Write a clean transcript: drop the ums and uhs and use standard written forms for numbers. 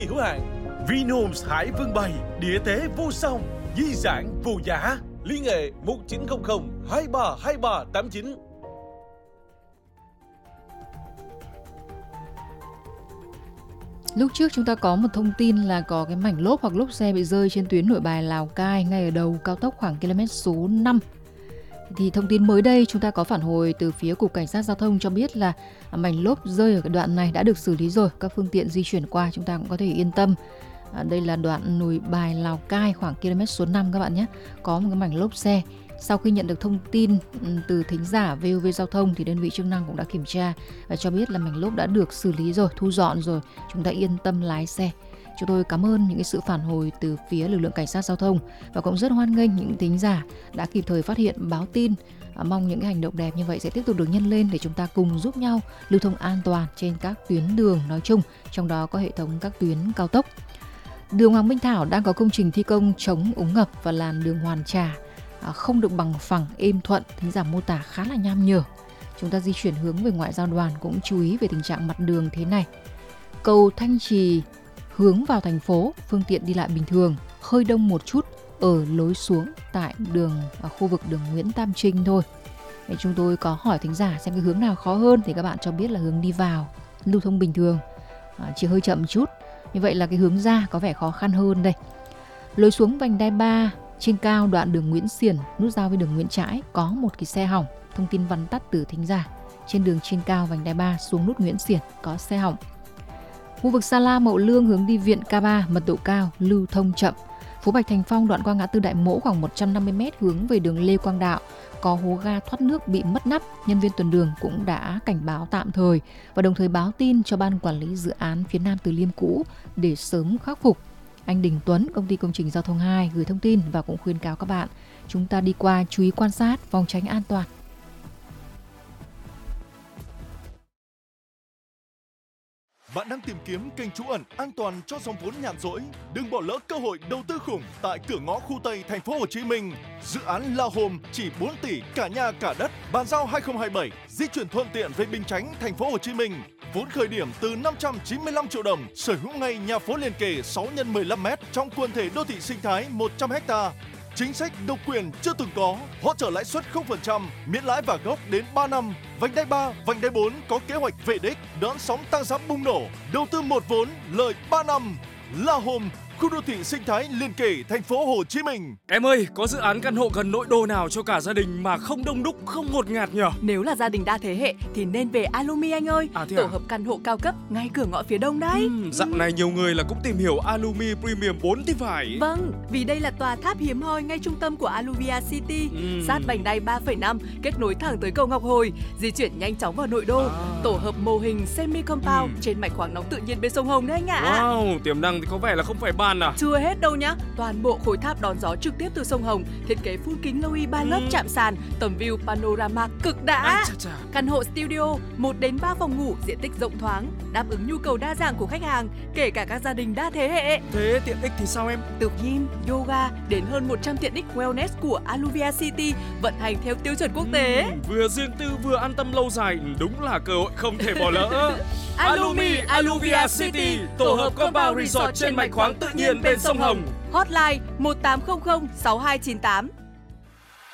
hữu hạn Vinhomes Hải Vân Bày, địa thế vô song, di sản vô giá. Liên hệ 1900 232389. Lúc trước chúng ta có một thông tin là có cái mảnh lốp hoặc lốp xe bị rơi trên tuyến Nội Bài Lào Cai ngay ở đầu cao tốc khoảng km số 5. Thì thông tin mới đây chúng ta có phản hồi từ phía Cục Cảnh sát Giao thông cho biết là mảnh lốp rơi ở cái đoạn này đã được xử lý rồi. Các phương tiện di chuyển qua chúng ta cũng có thể yên tâm. Đây là đoạn Nội Bài Lào Cai khoảng km số 5 các bạn nhé. Có một cái mảnh lốp xe. Sau khi nhận được thông tin từ thính giả VOV Giao thông thì đơn vị chức năng cũng đã kiểm tra và cho biết là mảnh lốp đã được xử lý rồi, thu dọn rồi. Chúng ta yên tâm lái xe. Chúng tôi cảm ơn những cái sự phản hồi từ phía lực lượng cảnh sát giao thông và cũng rất hoan nghênh những thính giả đã kịp thời phát hiện, báo tin. Mong những cái hành động đẹp như vậy sẽ tiếp tục được nhân lên để chúng ta cùng giúp nhau lưu thông an toàn trên các tuyến đường nói chung, trong đó có hệ thống các tuyến cao tốc. Đường Hoàng Minh Thảo đang có công trình thi công chống úng ngập và làn đường hoàn trả không được bằng phẳng, êm thuận, thính giả mô tả khá là nham nhở. Chúng ta di chuyển hướng về ngoại giao đoàn cũng chú ý về tình trạng mặt đường thế này. Cầu Thanh Trì hướng vào thành phố, phương tiện đi lại bình thường, hơi đông một chút ở lối xuống tại khu vực đường Nguyễn Tam Trinh thôi. Vậy chúng tôi có hỏi thính giả xem cái hướng nào khó hơn thì các bạn cho biết là hướng đi vào lưu thông bình thường, chỉ hơi chậm chút. Như vậy là cái hướng ra có vẻ khó khăn hơn đây. Lối xuống vành đai 3 trên cao đoạn đường Nguyễn Xiển nút giao với đường Nguyễn Trãi có một cái xe hỏng. Thông tin vắn tắt từ thính giả. Trên đường trên cao vành đai 3 xuống nút Nguyễn Xiển có xe hỏng. Khu vực Sa La Mậu Lương hướng đi Viện K3 mật độ cao, lưu thông chậm. Phố Bạch Thành Phong đoạn qua ngã tư Đại Mỗ khoảng 150m hướng về đường Lê Quang Đạo có hố ga thoát nước bị mất nắp. Nhân viên tuần đường cũng đã cảnh báo tạm thời và đồng thời báo tin cho ban quản lý dự án phía Nam Từ Liêm cũ để sớm khắc phục. Anh Đình Tuấn, công ty công trình giao thông 2 gửi thông tin và cũng khuyên cáo các bạn chúng ta đi qua chú ý quan sát, phòng tránh an toàn. Bạn đang tìm kiếm kênh trú ẩn an toàn cho dòng vốn nhàn rỗi? Đừng bỏ lỡ cơ hội đầu tư khủng tại cửa ngõ khu Tây thành phố Hồ Chí Minh. Dự án La Home chỉ 4 tỷ cả nhà cả đất, bàn giao 2027, di chuyển thuận tiện về Bình Chánh, thành phố Hồ Chí Minh. Vốn khởi điểm từ 595 triệu đồng, sở hữu ngay nhà phố liền kề 6x15m trong quần thể đô thị sinh thái 100 ha. Chính sách độc quyền chưa từng có, hỗ trợ lãi suất 0%, miễn lãi và gốc đến 3 năm. Vành đai 3, vành đai 4 có kế hoạch về đích, đón sóng tăng giá bùng nổ. Đầu tư một vốn, lời 3 năm. La Home, khu đô thị sinh thái liền kề thành phố Hồ Chí Minh. Em ơi, có dự án căn hộ gần nội đô nào cho cả gia đình mà không đông đúc, không ngột ngạt nhỉ? Nếu là gia đình đa thế hệ thì nên về Alumi anh ơi. Tổ hợp căn hộ cao cấp ngay cửa ngõ phía đông đấy. Dạo này nhiều người là cũng tìm hiểu Alumi Premium 4 thì phải. Vâng, vì đây là tòa tháp hiếm hoi ngay trung tâm của Aluvia City, sát vành đai 3,5, kết nối thẳng tới cầu Ngọc Hồi, di chuyển nhanh chóng vào nội đô. Tổ hợp mô hình semi compound trên mạch khoáng nóng tự nhiên bên sông Hồng đấy anh ạ. Wow, tiềm năng thì có vẻ là không phải bàn à? Chưa hết đâu nhá, toàn bộ khối tháp đón gió trực tiếp từ sông Hồng, thiết kế phun kính Loui 3 lớp chạm sàn, tầm view panorama cực đã. Căn hộ studio 1 đến 3 phòng ngủ, diện tích rộng thoáng, đáp ứng nhu cầu đa dạng của khách hàng, kể cả các gia đình đa thế hệ. Thế tiện ích thì sao em? Từ gym, yoga đến hơn 100 tiện ích wellness của Aluvia City vận hành theo tiêu chuẩn quốc tế. Vừa riêng tư vừa an tâm lâu dài, đúng là cơ hội không thể bỏ lỡ. Alumi Aluvia City, tổ hợp compound resort trên mạch khoáng tự nhiên bên sông Hồng. Hotline 1800 6298.